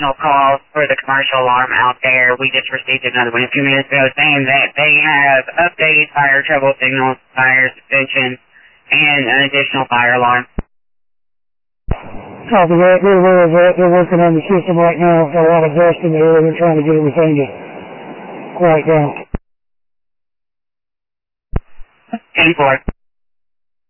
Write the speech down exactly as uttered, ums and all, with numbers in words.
additional calls for the commercial alarm out there. We just received another one a few minutes ago saying that they have updated fire trouble signals, fire suspension, and an additional fire alarm. Copy that. They're aware of that. They're working on the system right now. Got a lot of dust in the air. They're trying to get everything to quiet down. ten four.